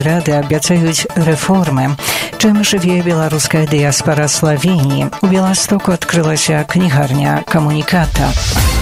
Рады абяцаюць рэформы. Чым жыве беларуская дыяспара Славении? У Беластоку адкрылася кнігарня «Камуніката».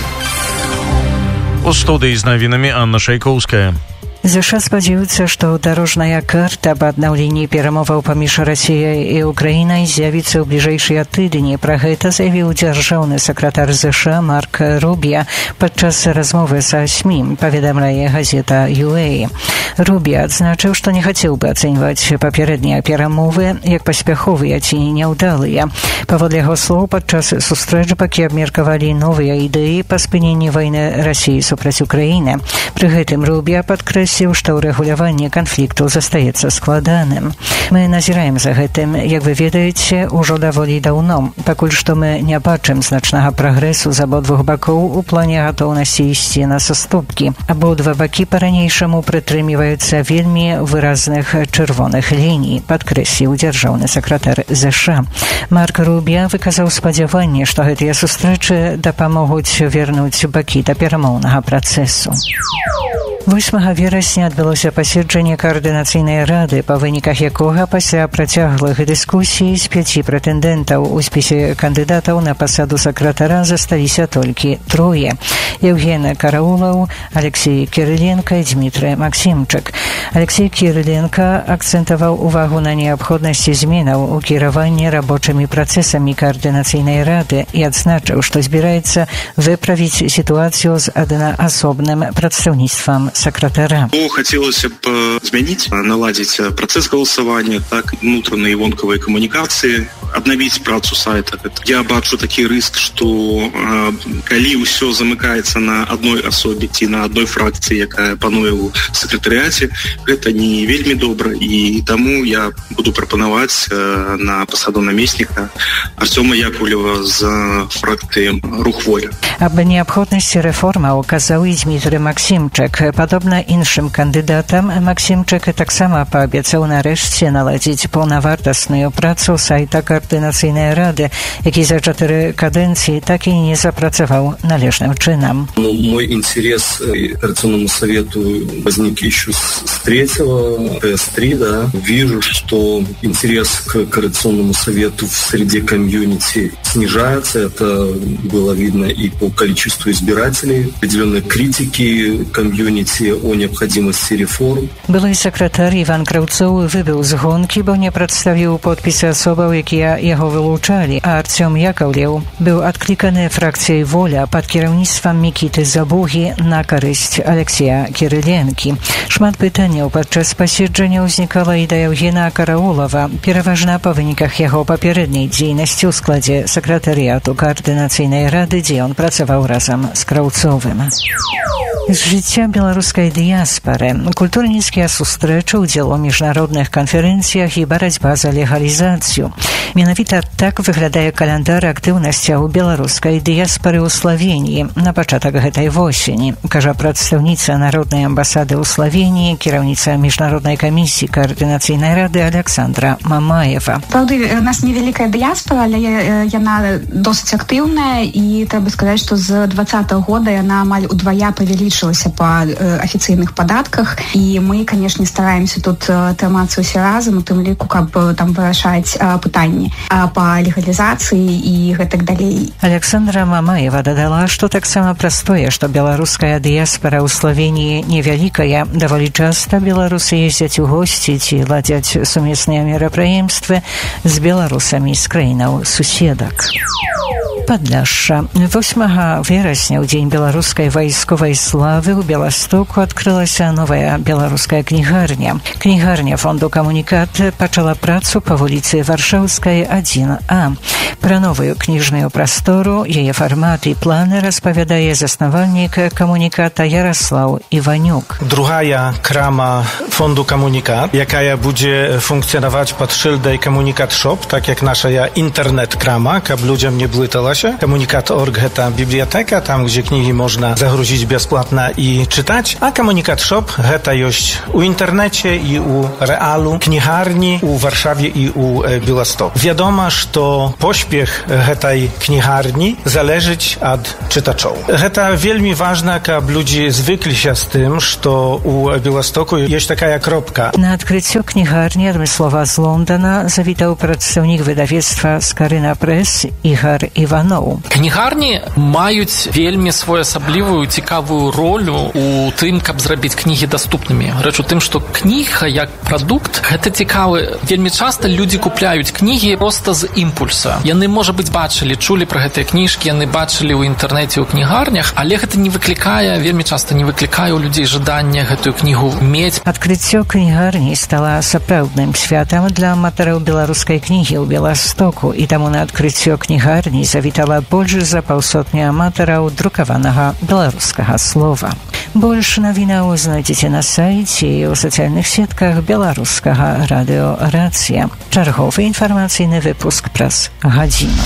У студыі з навінамі Анна Шайкоўская. ЗША спадзяюцца, што дарожная карта аб аднаўленні перамоваў паміж Расіяй і Украінай з'явіцца ў бліжэйшыя тыдні. Пра гэта заявіў дзяржаўны сакратар ЗША Марк Рубіа падчас размовы са СМІ, паведамляе газета UA. Рубіа адзначыў, што не хацеў бы ацэньваць папярэднія перамовы як паспяховыя ці няўдалыя. Паводле яго слоў, падчас сустрэч бакі абмеркавалі новыя ідэі па спыненні вайны Расіі супраць Украіны. Пры гэтым Рубіа падкрэсліў, што ўрэгуляванне канфлікту застаецца складаным. Мы назіраем за гэтым, як вы ведаеце, ужо даволі даўно. Пакуль што мы не бачым значнага прагрэсу з абодвух бакоў у плане гатоўнасці ісці на саступкі. Абодва бакі па-ранейшаму прытрымліваюцца вельмі выразных чырвоных ліній, падкрэсліў дзяржаўны сакратар ЗША. Марк Рубіа выказаў спадзяванне, што гэтыя сустрэчы дапамогуць вярнуць бакі да перамоўнага працэсу. 8 верасня адбылося паседжанне каардынацыйнай рады, па выніках якога пасля працяглых дыскусій з 5 прэтэндэнтаў у спісе кандыдатаў на пасаду сакратара засталіся толькі 3. Евген Караулаў, Алексей Кириленко і Дмитрий Максимчык. Алексей Кириленко акцэнтаваў увагу на неабходнасці зменаў у кіраванні рабочымі працэсамі каардынацыйнай рады і адзначыў, што збіраецца выправіць сітуацыю з аднаасобным прадстаўніцтвам сакратара. Хотелось бы изменить, наладить процесс голосования, так внутренние и вонковые коммуникации, обновить працу сайта. Я бачу такий риск, что коли все замыкается на одной особе и на одной фракции, яка пануе у секретариате, это не вельмі добра, и тому я буду пропоновать на посаду наместника Артема Яковлева з фракции «Рух воля». Аб неабходнасці рэформаў казаў і Дмитрий Максимчык. Падобна іншым кандыдатам, Максимчык таксама паабяцаў нарэшце наладзіць паўнавартасную працу сайта каардынацыйнай рады, які за 4 кадэнцыі так і не запрацаваў належным чынам. Мой интерес к Координационному совету возник еще с 3-го, PS3, Вижу, что интерес к Координационному совету в среде комьюнити снижается. Это было видно и по количеству избирателей, определенной критики комьюнити о необходимости реформ. Былы сакратар Іван Краўцоў выбыў з гонкі, бо не прадставіў подпісы асобаў, якія яго вылучалі, а Артём Яковлеў быў адкліканы фракцыяй «Воля» пад кіраўніцтвам Мікіты Забугі на карысць Алексея Кириленкі. Шмат пытанняў падчас паседжання ўзнікала і да Евгена Караулава, пераважна па выніках яго папярэдняй дзейнасці ў складзе сакратарыяту каардынацыйнай рады, дзе ён працаваў разам з Краўцовым. З жыцця беларускай дыяспары, культурніцкія сустрэчы, удзел у міжнародных канферэнцыях і барацьба за легалізацыю. Менавіта так выглядае каляндар актыўнасцяў беларускай дыяспары ў Славеніі на пачатак гэтай восені, кажа прадстаўніца народнай амбасады ў Славеніі, кіраўніца міжнароднай камісіі каардынацыйнай рады Александра Мамаева. Правда, у нас невялікая дыяспара, але яна досыць актыўная, і трэба сказаць, што з 2020 года яна амаль удвая павялічылася па афіцыйных падатках, і мы, канешне, стараемся тут трымацца ўсе разам, у тым ліку, каб там вырашаць пытанні па легалізацыі і гэтак далей. Александра Мамаева дадала, што таксама праз тое, што беларуская дыяспара ў Славеніі невялікая, даволі часта беларусы ездзяць у госці ці ладзяць сумесныя мерапрыемствы з беларусамі з краінаў суседак. Падляшша. 8 верасня, у дзень беларускай вайсковай славы, у Беластоку адкрылася новая беларуская кнігарня. Кнігарня фонду «Камунікат» пачала працу па вуліцы Варшаўскай, 1А. Пра новую кніжную прастору, яе фармат і планы распавядае заснавальнік «Камуніката» Ярослав Іванюк. Другая крама фонду «Камунікат», якая будзе функцjonować pod szyldej «Камунікат Shop», tak jak nasza internet-krama, kab ludziom nie błytała коммуникасе. Коммуникат.org — это библиотека, там, где книги можно загрузить бесплатно и читать. А Коммуникат Шоп — это есть у интернете и у Realu, книгарни у Warszawie i u Białystok. Wiadomo, że pośpiech tej knigarni zależy od czytaczów. To wielmi ważne, aby ludzie zwykli się z tym, że u Białostoku jest taka kropka. Na odkryciu knigarni admysłowa z Londona zawitał przedstawnik wydawnictwa Skaryna Press Igor Ivanow. Кнігарні мають вельмі своеасаблівую цікавую роль у тым, каб зрабіць кнігі даступнымі. Рэч у тым, што кніга як прадукт, гэта цікавы. Вельмі часта людзі купляюць кнігі проста з імпульса. Яны, можа быць, бачылі, чулі пра гэтыя кніжкі, яны бачылі ў інтэрнэце, ў кнігарнях, але гэта не выклікае, вельмі часта не выклікае ў людзей жадання гэтую кнігу мець. Адкрыццё кнігарні стала сапраўдным святам для аматараў беларускай кнігі ў Беластоку, і таму на адкрыццё кнігарні завітала больш за паўсотні аматараў друкаванага беларускага слова. Больш навінаў знойдзеце на сайце і ў сацыяльных сетках беларускага радыё «Рацыя». Чарговы інфармацыйны выпуск праз гадзіну.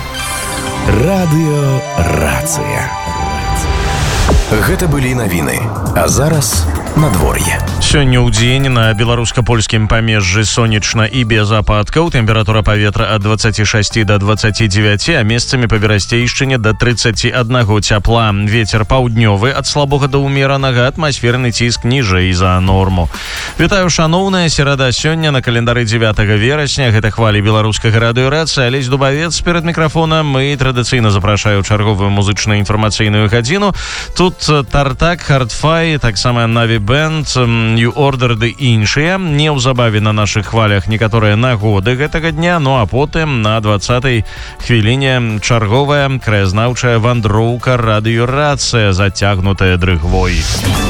Радыё «Рацыя». Гэта былі навіны. А зараз надвор'е. Сёння ў дзень на беларуска-польскім памежжы сонечна і без ападкаў. Тэмпература паветра ад 26 до 29, а месцамі па берасцейшчыне до 31 цяпла. Вецер паўднёвы ад слабога да ўмеранага, атмасферны ціск ніжэй за норму. Вітаю, шаноўная, серада сёння на календары 9 верасня. Гэта хвалі беларускага радыё «Рацыя». Алесь Дубавец перад мікрафонам і традыцыйна запрашаю чарговую музычна-інфармацыйную гадзіну. Тут Тартак, Хардфай, таксама Наві Бэнд, New Order ды іншыя. Неўзабаве на нашых хвалях некаторыя нагоды гэтага дня, ну а потым на 20-й хвіліне чарговая краязнаўчая вандроўка радыё «Рацыя», зацягнутая дрыгвой.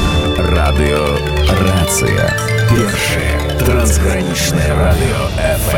Радыё «Рацыя». Першае трансгранічнае радыё FM.